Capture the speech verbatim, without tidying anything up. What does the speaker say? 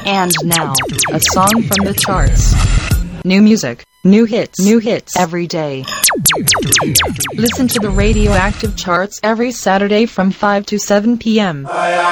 And now, a song from the charts. New music, new hits, new hits every day. Listen to the Radioactive Charts every Saturday from five to seven p.m.